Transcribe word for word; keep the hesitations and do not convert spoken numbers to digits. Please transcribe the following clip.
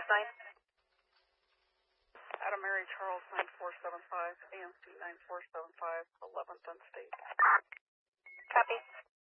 nine. Adam Mary Charles nine four seven five, A M C nine four seven five, eleventh and State. Copy.